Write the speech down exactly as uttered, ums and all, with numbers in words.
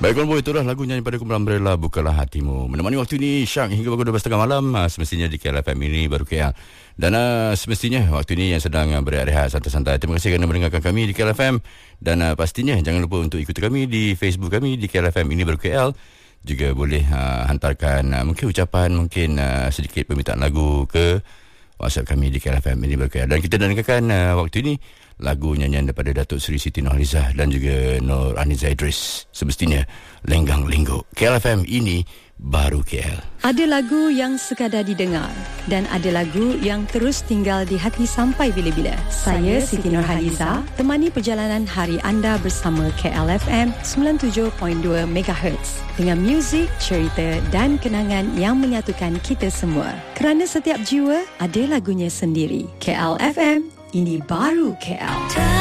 Baik, kawan boy, itulah lagu nyanyi pada kumpulan Umbrella, Bukalah Hatimu. Menemani waktu ini Syak hingga pukul dua belas tiga puluh malam, uh, semestinya di K L F M ini baru K L. Dan uh, semestinya waktu ini yang sedang uh, berehat santai-santai. Terima kasih kerana mendengarkan kami di K L F M. Dan uh, pastinya jangan lupa untuk ikuti kami di Facebook kami di K L F M ini baru K L. Juga boleh uh, hantarkan uh, mungkin ucapan, mungkin uh, sedikit permintaan lagu ke WhatsApp kami di K L F M ini baru K L. Dan kita dengarkan uh, waktu ini lagu nyanyian daripada Datuk Seri Siti Nurhalizah dan juga Nur Aniza Idris. Semestinya Lenggang Linggo. K L F M ini baru K L. Ada lagu yang sekadar didengar dan ada lagu yang terus tinggal di hati sampai bila-bila. Saya Siti Nurhalizah, temani perjalanan hari anda bersama K L F M sembilan puluh tujuh perpuluhan dua megahertz dengan muzik, cerita dan kenangan yang menyatukan kita semua. Kerana setiap jiwa ada lagunya sendiri. K L F M, ini baru K L.